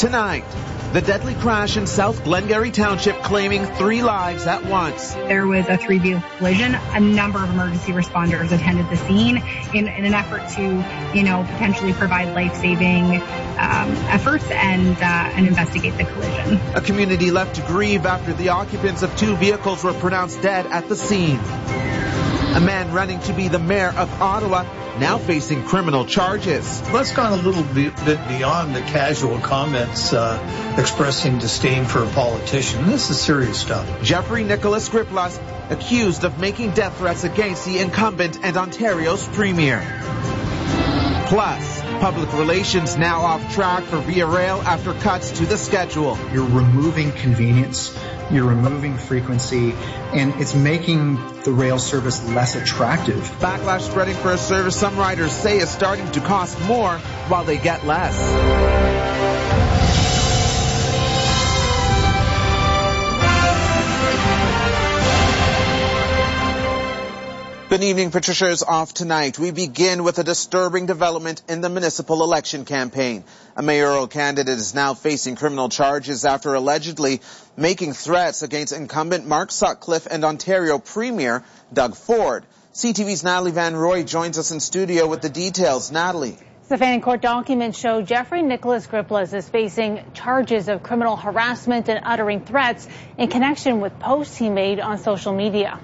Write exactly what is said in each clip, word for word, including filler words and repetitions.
Tonight, the deadly crash in South Glengarry Township claiming three lives at once. There was a three-vehicle collision. A number of emergency responders attended the scene in, in an effort to, you know, potentially provide life-saving um, efforts and, uh, and investigate the collision. A community left to grieve after the occupants of two vehicles were pronounced dead at the scene. A man running to be the mayor of Ottawa now facing criminal charges. That's gone a little bit beyond the casual comments uh, expressing disdain for a politician. This is serious stuff. Jeffrey Nicholas Griplas accused of making death threats against the incumbent and Ontario's premier. Plus, public relations now off track for Via Rail after cuts to the schedule. You're removing convenience, you're removing frequency, and it's making the rail service less attractive. Backlash spreading for a service some riders say is starting to cost more while they get less. Good evening. Patricia is off tonight. We begin with a disturbing development in the municipal election campaign. A mayoral candidate is now facing criminal charges after allegedly making threats against incumbent Mark Sutcliffe and Ontario Premier Doug Ford. C T V's Natalie Van Roy joins us in studio with the details. Natalie. Stefan, court documents show Jeffrey Nicholas Griplas is facing charges of criminal harassment and uttering threats in connection with posts he made on social media.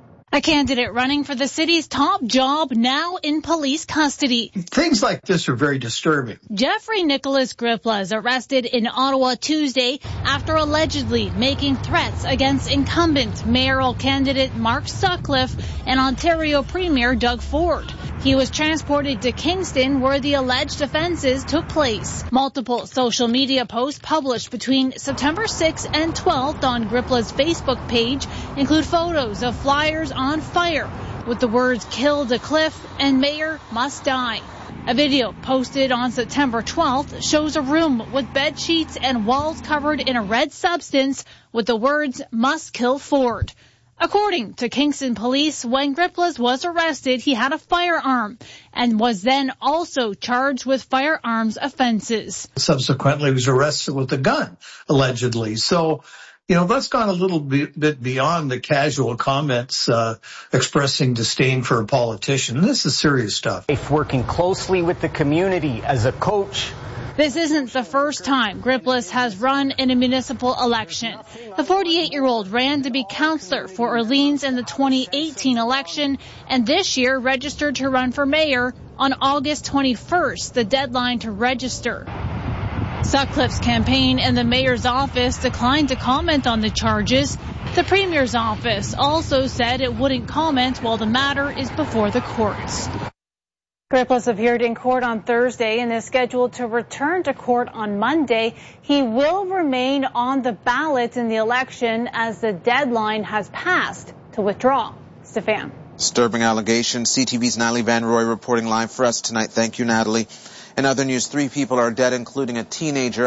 A candidate running for the city's top job now in police custody. Things like this are very disturbing. Jeffrey Nicholas Griplas arrested in Ottawa Tuesday after allegedly making threats against incumbent mayoral candidate Mark Sutcliffe and Ontario Premier Doug Ford. He was transported to Kingston where the alleged offenses took place. Multiple social media posts published between September sixth and twelfth on Griplas' Facebook page include photos of flyers on fire with the words "Kill the Cliff" and "Mayor must die." A video posted on September twelfth shows a room with bed sheets and walls covered in a red substance with the words "Must kill Ford." According to Kingston Police, when Griplas was arrested, he had a firearm and was then also charged with firearms offenses. Subsequently, he was arrested with a gun, allegedly. So, you know, that's gone a little bit beyond the casual comments uh, expressing disdain for a politician. This is serious stuff. Working closely with the community as a coach. This isn't the first time Griplas has run in a municipal election. The forty-eight-year-old ran to be councillor for Orleans in the twenty eighteen election and this year registered to run for mayor on August twenty-first, the deadline to register. Sutcliffe's campaign and the mayor's office declined to comment on the charges. The premier's office also said it wouldn't comment while the matter is before the courts. Griplas appeared in court on Thursday and is scheduled to return to court on Monday. He will remain on the ballot in the election as the deadline has passed to withdraw. Stefan. Disturbing allegations. C T V's Natalie Van Roy reporting live for us tonight. Thank you, Natalie. In other news, three people are dead, including a teenager